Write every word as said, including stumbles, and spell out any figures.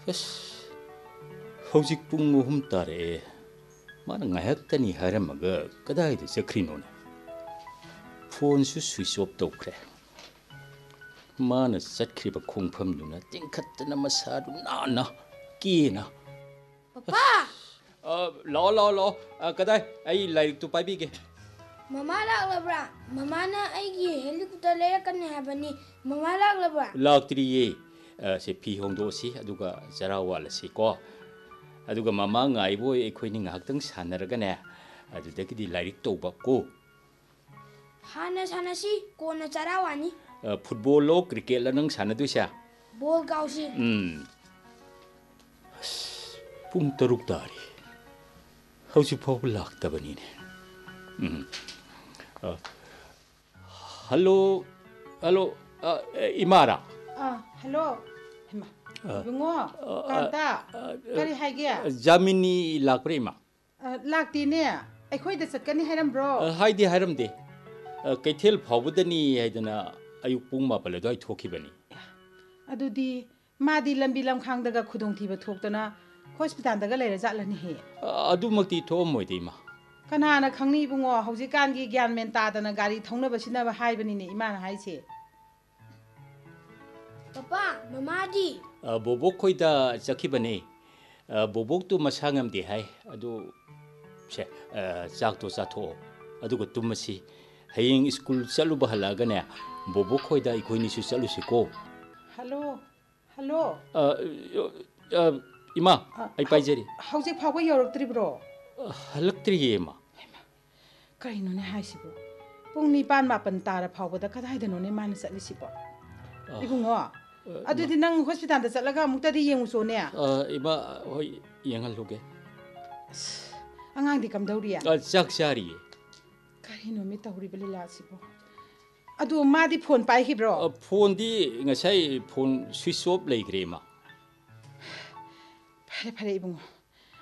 ꯍꯧꯖꯤꯛ ꯄꯨꯡ ꯑꯍꯨꯝ ꯇꯥꯔꯦ ꯃꯥꯅ ꯉꯥꯏꯍꯥꯛꯇꯅꯤ ꯍꯥꯏꯔꯝꯃꯒ ꯀꯗꯥꯏꯗ ꯆꯠꯈ꯭ꯔꯤꯅꯣꯅꯦ ꯐꯣꯟꯁꯨ ꯁ꯭ꯋꯤꯆ ꯑꯣꯐ ꯇꯧꯈ꯭ꯔꯦ ꯃꯥꯅ ꯆꯠꯈ꯭ꯔꯤꯕ ꯈꯣꯡꯐꯝꯗꯨꯅ ꯇꯤꯡꯈꯠꯇꯅ ꯃꯁꯥꯗꯨ ꯅꯥꯟꯅ ꯀꯦꯅ ꯄꯄꯥ ꯂꯥꯛꯑꯣ ꯂꯥꯛꯑꯣ ꯂꯥꯛꯑꯣ ꯀꯗꯥꯏ ꯑꯩ ꯂꯥꯏꯔꯤꯛꯇꯨ ꯄꯥꯏꯕꯤꯒꯦ ꯃꯃꯥ ꯂꯥꯛꯂꯕ꯭ꯔꯥ ꯃꯃꯥꯅ ꯑꯩꯒꯤ ꯍꯦꯂꯤꯀꯣꯞꯇꯔ ꯂꯩꯔꯛꯀꯅꯤ ꯍꯥꯏꯕꯅꯤ ꯃꯃꯥ ꯂꯥꯛꯂꯕ꯭ꯔꯥ ꯂꯥꯛꯇ꯭ꯔꯤꯌꯦ ꯁꯦ ꯐꯤ ꯍꯣꯡꯗꯣꯛꯑꯁꯤ ꯑꯗꯨꯒ ꯆꯔꯥ ꯋꯥꯠꯂꯁꯤꯀꯣ ꯑꯗꯨꯒ ꯃꯃꯥ ꯉꯥꯏꯕꯣꯏ ꯑꯩꯈꯣꯏꯅꯤ ꯉꯥꯏꯍꯥꯛꯇꯪ ꯁꯥꯟꯅꯔꯒꯅꯦ ꯑꯗꯨꯗꯒꯤꯗꯤ ꯂꯥꯏꯔꯤꯛ ꯇꯧꯕ ꯀꯣ ꯍꯥꯟꯅ ꯁꯥꯟꯅꯁꯤ ꯀꯣꯟꯅ ꯆꯔꯥ ꯋꯥꯅꯤ ꯐꯨꯠꯕꯣꯜꯂꯣ ꯀ꯭ꯔꯤꯀꯦꯠꯂ ꯅꯪ ꯁꯥꯟꯅꯗꯣꯏꯁꯦ ꯕꯣꯜ ꯀꯥꯎꯁꯤ ꯎꯝ ꯄꯨꯡ ꯇꯔꯨꯛ ꯇꯥꯔꯤ ꯍꯧꯖꯤꯛ ꯐꯥꯎꯕ ꯂꯥꯛꯇꯕꯅꯤꯅꯦ ꯎꯝ ꯍꯜꯂꯣ ꯍꯜꯂꯣ 이마라 아 헬로 이마 이봉호 ꯀꯥꯟꯇꯥ ꯀꯔꯤ ꯍꯥꯏꯒꯦ 자민이 ꯂꯥꯛꯄ꯭ꯔꯥ 이마 ꯂꯥꯛꯇꯦꯅꯦ ꯑꯩꯈꯣꯏꯗ ꯆꯠꯀꯅꯤ ꯍꯥꯏꯔꯝꯕ꯭ꯔꯣ 하이디 하이람데 ꯀꯩꯊꯦꯜ ꯐꯥꯎꯕꯗꯅꯤ ꯍꯥꯏꯗꯅ ꯑꯌꯨꯛ ꯄꯨꯡ ꯃꯥꯄꯜ ꯑꯗꯨꯋꯥꯏ ꯊꯣꯛꯈꯤꯕꯅꯤ ꯑꯗꯨꯗꯤ ꯃꯥꯗꯤ ꯂꯝꯕꯤ ꯂꯝꯈꯥꯡꯗꯒ ꯈꯨꯗꯣꯡꯊꯤꯕ ꯊꯣꯛꯇꯅ ꯍꯣꯁꯄꯤꯇꯥꯜꯗꯒ ꯂꯩꯔ ꯖꯥꯠꯂꯅꯤꯍꯦ ꯑꯗꯨꯃꯛꯇꯤ ꯊꯣꯛꯑꯝꯃꯣꯏꯗ ꯏꯃꯥ ꯀꯅꯥꯅ ꯈꯪꯅꯤ ꯏꯕꯨꯡꯉꯣ ꯍꯧꯖꯤꯛꯀꯥꯟꯒꯤ ꯒ꯭ꯌꯥꯟ ꯃꯦꯟ ꯇꯥꯗꯅ ꯒꯥꯔꯤ ꯊꯧꯅꯕ ꯁꯤꯟꯅꯕ ꯍꯥꯏꯕꯅꯤꯅꯦ ꯏꯃꯥꯅ ꯍꯥꯏꯁꯦ ꯄꯄꯥ ꯃꯃꯥꯗꯤ ꯕꯣꯕꯣꯛ ꯈꯣꯏꯗ ꯆꯠꯈꯤꯕꯅꯦ ꯕꯣꯕꯣꯛꯇꯨ ꯃꯁꯥ ꯉꯝꯗꯦ ꯍꯥꯏ ꯑꯗꯨ ꯁꯦ ꯆꯥꯛꯇꯣ ꯆꯥꯊꯣꯛꯑꯣ ꯑꯗꯨꯒ ꯇꯨꯝꯃꯁꯤ ꯍꯌꯦꯡ ꯁ꯭ꯀꯨꯜ ꯆꯠꯂꯨꯕ ꯍꯜꯂꯛꯑꯒꯅꯦ ꯕꯣꯕꯣꯛ ꯈꯣꯏꯗ ꯑꯩꯈꯣꯏꯅꯤꯁꯨ ꯆꯠꯂꯨꯁꯤꯀꯣ ꯍꯜꯂꯣ ꯍꯜꯂꯣ ꯏꯃꯥ ꯑꯩ ꯄꯥꯏꯖꯔꯤ ꯍꯧꯖꯤꯛ ꯐꯥꯎꯕ ꯌꯧꯔꯛꯇ꯭ꯔꯤꯕ꯭ꯔꯣ ꯍꯜꯂꯛꯇ꯭ꯔꯤꯌꯦ ꯏꯃꯥ ꯀꯔꯤꯅꯣꯅꯦ ꯍꯥꯏꯁꯤꯕꯣ ꯄꯨꯡ ꯅꯤꯄꯥꯟ ꯃꯥꯄꯟ ꯇꯥꯔ ꯐꯥꯎꯕꯗ ꯀꯗꯥꯏꯗꯅꯣꯅꯦ ꯃꯥꯅ ꯆꯠꯂꯤꯁꯤꯕꯣ 이봉호 ꯑꯗꯨꯗꯤ ꯅꯪ ꯍꯣꯁꯄꯤꯇꯥꯜꯗ ꯆꯠꯂꯒ ꯑꯃꯨꯛꯇꯗꯤ ꯌꯦꯡꯉꯨꯆꯣꯅꯦ 이마 ꯍꯣꯏ ꯌꯦꯡꯍꯜꯂꯨꯒꯦ ꯑꯉꯥꯡꯗꯤ ꯀꯝꯗꯧꯔꯤ ꯆꯥꯛ ꯆꯥꯔꯤꯌꯦ ꯀꯔꯤꯅꯣꯃꯤ ꯇꯧꯔꯤꯕ ꯂꯤꯂꯥꯁꯤꯕꯣ ꯑꯗꯨ ꯃꯥꯗꯤ ꯐꯣꯟ ꯄꯥꯏꯈꯤꯕ꯭ꯔꯣ ꯐꯣꯟꯗꯤ ꯉꯁꯥꯏ ꯐꯣꯟ ꯁ꯭ꯋꯤꯆ ꯑꯣꯐ ꯂꯩꯈ꯭ꯔꯦ ꯏꯃꯥ ꯐꯔꯦ ꯐꯔꯦ 이봉호